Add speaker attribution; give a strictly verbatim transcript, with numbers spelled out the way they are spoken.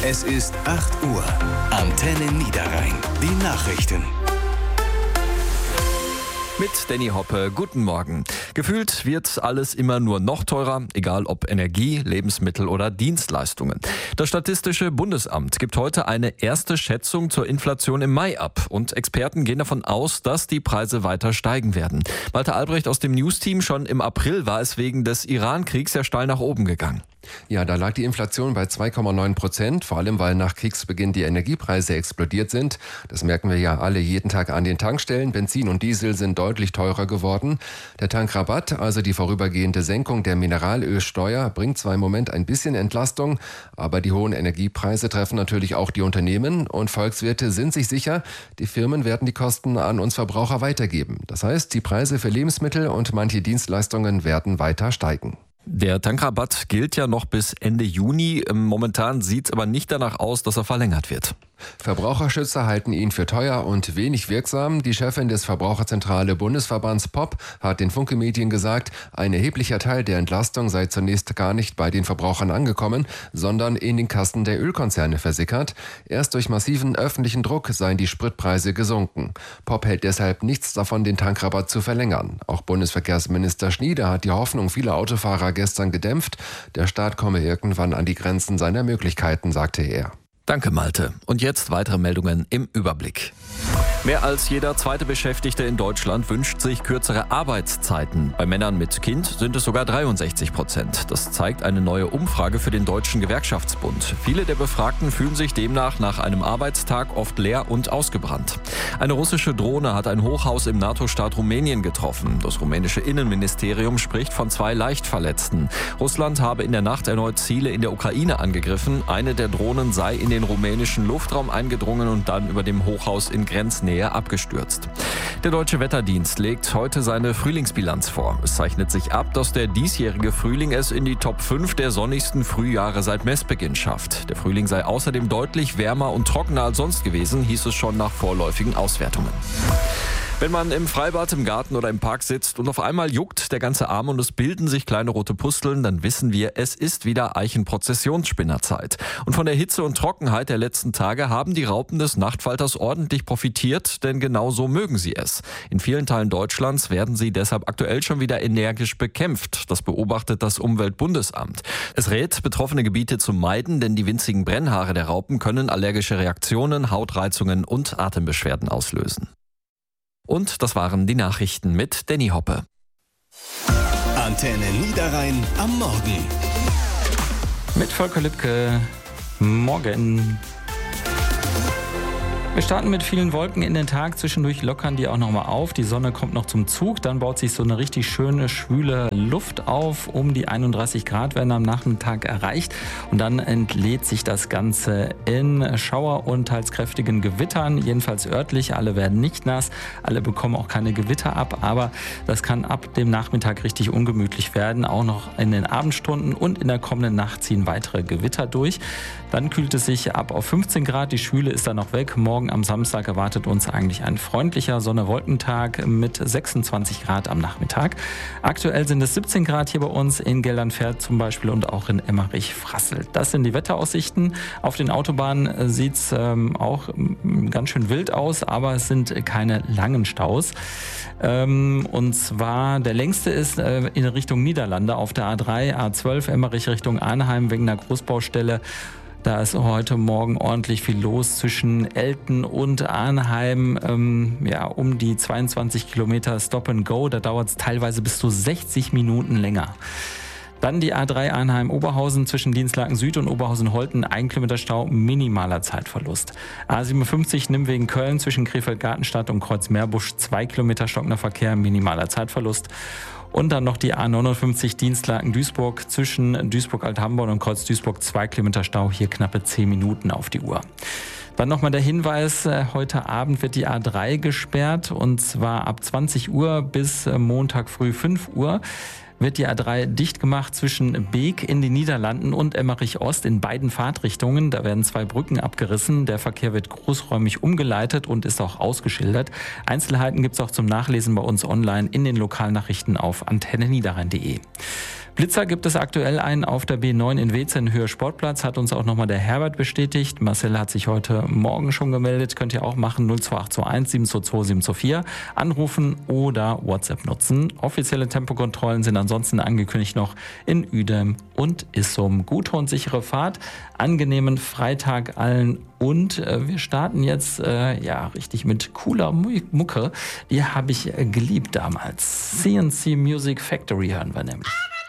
Speaker 1: Es ist acht Uhr. Antenne Niederrhein. Die Nachrichten.
Speaker 2: Mit Danny Hoppe, guten Morgen. Gefühlt wird alles immer nur noch teurer, egal ob Energie, Lebensmittel oder Dienstleistungen. Das Statistische Bundesamt gibt heute eine erste Schätzung zur Inflation im Mai ab. Und Experten gehen davon aus, dass die Preise weiter steigen werden. Malte Albrecht aus dem News-Team, schon im April war es wegen des Iran-Kriegs ja steil nach oben gegangen.
Speaker 3: Ja, da lag die Inflation bei zwei Komma neun Prozent, vor allem weil nach Kriegsbeginn die Energiepreise explodiert sind. Das merken wir ja alle jeden Tag an den Tankstellen. Benzin und Diesel sind deutlich teurer geworden. Der Tankrabatt, also die vorübergehende Senkung der Mineralölsteuer, bringt zwar im Moment ein bisschen Entlastung, aber die hohen Energiepreise treffen natürlich auch die Unternehmen und Volkswirte sind sich sicher, die Firmen werden die Kosten an uns Verbraucher weitergeben. Das heißt, die Preise für Lebensmittel und manche Dienstleistungen werden weiter steigen.
Speaker 2: Der Tankrabatt gilt ja noch bis Ende Juni. Momentan sieht es aber nicht danach aus, dass er verlängert wird.
Speaker 3: Verbraucherschützer halten ihn für teuer und wenig wirksam. Die Chefin des Verbraucherzentrale Bundesverbands P O P hat den Funke Medien gesagt, ein erheblicher Teil der Entlastung sei zunächst gar nicht bei den Verbrauchern angekommen, sondern in den Kassen der Ölkonzerne versickert. Erst durch massiven öffentlichen Druck seien die Spritpreise gesunken. P O P hält deshalb nichts davon, den Tankrabatt zu verlängern. Auch Bundesverkehrsminister Schnieder hat die Hoffnung vieler Autofahrer gestern gedämpft. Der Staat komme irgendwann an die Grenzen seiner Möglichkeiten, sagte er.
Speaker 2: Danke, Malte. Und jetzt weitere Meldungen im Überblick. Mehr als jeder zweite Beschäftigte in Deutschland wünscht sich kürzere Arbeitszeiten. Bei Männern mit Kind sind es sogar dreiundsechzig Prozent. Das zeigt eine neue Umfrage für den Deutschen Gewerkschaftsbund. Viele der Befragten fühlen sich demnach nach einem Arbeitstag oft leer und ausgebrannt. Eine russische Drohne hat ein Hochhaus im NATO-Staat Rumänien getroffen. Das rumänische Innenministerium spricht von zwei Leichtverletzten. Russland habe in der Nacht erneut Ziele in der Ukraine angegriffen. Eine der Drohnen sei in den rumänischen Luftraum eingedrungen und dann über dem Hochhaus in Grenznähe abgestürzt. Der Deutsche Wetterdienst legt heute seine Frühlingsbilanz vor. Es zeichnet sich ab, dass der diesjährige Frühling es in die Top fünf der sonnigsten Frühjahre seit Messbeginn schafft. Der Frühling sei außerdem deutlich wärmer und trockener als sonst gewesen, hieß es schon nach vorläufigen Auswertungen. Wenn man im Freibad, im Garten oder im Park sitzt und auf einmal juckt der ganze Arm und es bilden sich kleine rote Pusteln, dann wissen wir, es ist wieder Eichenprozessionsspinnerzeit. Und von der Hitze und Trockenheit der letzten Tage haben die Raupen des Nachtfalters ordentlich profitiert, denn genau so mögen sie es. In vielen Teilen Deutschlands werden sie deshalb aktuell schon wieder energisch bekämpft. Das beobachtet das Umweltbundesamt. Es rät, betroffene Gebiete zu meiden, denn die winzigen Brennhaare der Raupen können allergische Reaktionen, Hautreizungen und Atembeschwerden auslösen. Und das waren die Nachrichten mit Danny Hoppe.
Speaker 1: Antenne Niederrhein am Morgen.
Speaker 4: Mit Volker Lübke. Morgen. Wir starten mit vielen Wolken in den Tag. Zwischendurch lockern die auch nochmal auf. Die Sonne kommt noch zum Zug. Dann baut sich so eine richtig schöne, schwüle Luft auf. Um die einunddreißig Grad werden am Nachmittag erreicht. Und dann entlädt sich das Ganze in Schauer und teils kräftigen Gewittern. Jedenfalls örtlich. Alle werden nicht nass. Alle bekommen auch keine Gewitter ab. Aber das kann ab dem Nachmittag richtig ungemütlich werden. Auch noch in den Abendstunden und in der kommenden Nacht ziehen weitere Gewitter durch. Dann kühlt es sich ab auf fünfzehn Grad. Die Schwüle ist dann noch weg. Morgen am Samstag erwartet uns eigentlich ein freundlicher Sonne-Wolkentag mit sechsundzwanzig Grad am Nachmittag. Aktuell sind es siebzehn Grad hier bei uns in Geldernfeld zum Beispiel und auch in Emmerich-Frassel. Das sind die Wetteraussichten. Auf den Autobahnen sieht es ähm, auch ganz schön wild aus, aber es sind keine langen Staus. Ähm, und zwar der längste ist äh, in Richtung Niederlande auf der A drei, A zwölf, Emmerich Richtung Arnheim wegen einer Großbaustelle. Da ist heute Morgen ordentlich viel los zwischen Elten und Arnheim. Ähm, ja, um die zweiundzwanzig Kilometer Stop and Go. Da dauert es teilweise bis zu sechzig Minuten länger. Dann die A drei Arnheim-Oberhausen zwischen Dienstlaken Süd und Oberhausen-Holten, ein Kilometer Stau, minimaler Zeitverlust. A siebenundfünfzig Nimwegen Köln zwischen Krefeld-Gartenstadt und Kreuz-Meerbusch, zwei Kilometer stockender Verkehr, minimaler Zeitverlust. Und dann noch die A neunundfünfzig Dienstlaken-Duisburg zwischen Duisburg-Althamborn und Kreuz-Duisburg, zwei Kilometer Stau, hier knappe zehn Minuten auf die Uhr. Dann nochmal der Hinweis, heute Abend wird die A drei gesperrt und zwar ab zwanzig Uhr bis Montag früh fünf Uhr. wird die A drei dicht gemacht zwischen Beek in den Niederlanden und Emmerich-Ost in beiden Fahrtrichtungen. Da werden zwei Brücken abgerissen. Der Verkehr wird großräumig umgeleitet und ist auch ausgeschildert. Einzelheiten gibt es auch zum Nachlesen bei uns online in den Lokalnachrichten auf antenne niederrhein punkt de. Blitzer gibt es aktuell einen auf der B neun in Wezen Höhe Sportplatz, hat uns auch nochmal der Herbert bestätigt. Marcel hat sich heute Morgen schon gemeldet, könnt ihr auch machen, null zwei acht zwei eins sieben zwei zwei sieben zwei vier, anrufen oder WhatsApp nutzen. Offizielle Tempokontrollen sind ansonsten angekündigt noch in Uedem und Issum. Gute und sichere Fahrt, angenehmen Freitag allen und äh, wir starten jetzt äh, ja richtig mit cooler Mucke, die habe ich äh, geliebt damals. C N C Music Factory hören wir nämlich.